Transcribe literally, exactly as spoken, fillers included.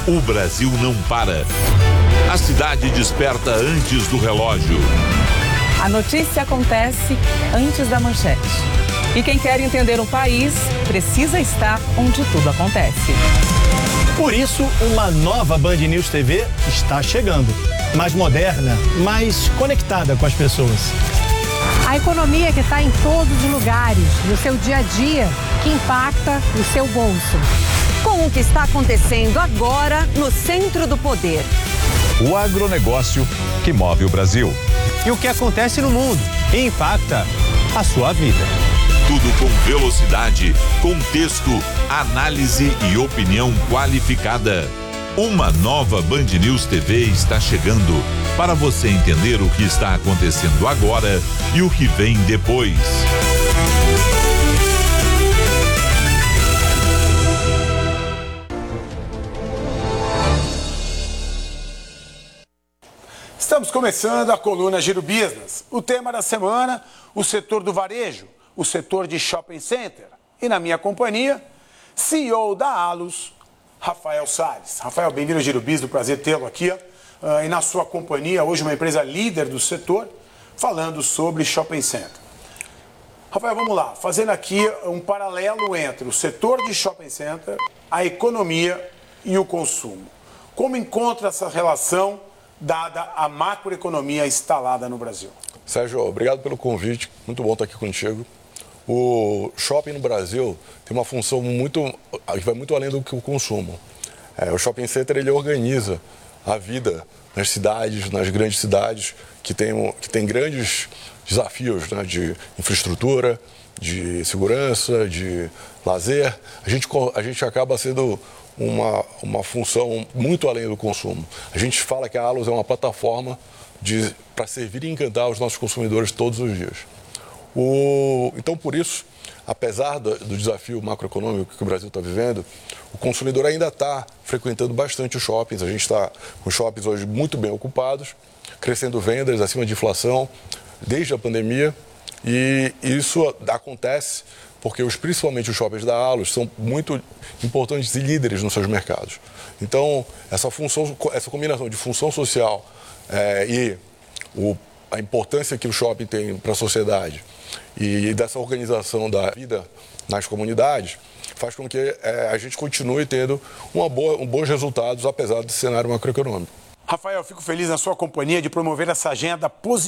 O Brasil não para. A cidade desperta antes do relógio. A notícia acontece antes da manchete. E quem quer entender o país precisa estar onde tudo acontece. Por isso, uma nova Band News T V está chegando. Mais moderna, mais conectada com as pessoas. A economia que está em todos os lugares, no seu dia a dia, que impacta o seu bolso. Com o que está acontecendo agora no centro do poder. O agronegócio que move o Brasil. E o que acontece no mundo e impacta a sua vida. Tudo com velocidade, contexto, análise e opinião qualificada. Uma nova Band News T V está chegando para você entender o que está acontecendo agora e o que vem depois. Estamos começando a coluna Giro Business. O tema da semana, o setor do varejo, o setor de shopping center. E na minha companhia, C E O da Allos, Rafael Salles. Rafael, bem-vindo ao Giro Business, prazer tê-lo aqui. Uh, e na sua companhia, hoje uma empresa líder do setor, falando sobre shopping center. Rafael, vamos lá, fazendo aqui um paralelo entre o setor de shopping center, a economia e o consumo. Como encontra essa relação dada a macroeconomia instalada no Brasil? Sérgio, obrigado pelo convite, muito bom estar aqui contigo. O shopping no Brasil tem uma função muito, que vai muito além do que o consumo. É, o shopping center ele organiza a vida nas cidades, nas grandes cidades, que tem, que tem grandes desafios, né, de infraestrutura, de segurança, de lazer. A gente, a gente acaba sendo Uma, uma função muito além do consumo. A gente fala que a Allos é uma plataforma para servir e encantar os nossos consumidores todos os dias. O, então, por isso, apesar do, do desafio macroeconômico que o Brasil está vivendo, o consumidor ainda está frequentando bastante os shoppings. A gente está com os shoppings hoje muito bem ocupados, crescendo vendas acima de inflação desde a pandemia, e isso acontece porque os, principalmente os shoppings da Allos são muito importantes e líderes nos seus mercados. Então, essa função, essa combinação de função social é, e o, a importância que o shopping tem para a sociedade e dessa organização da vida nas comunidades faz com que é, a gente continue tendo uma boa, um bons resultados, apesar do cenário macroeconômico. Rafael, fico feliz na sua companhia de promover essa agenda positiva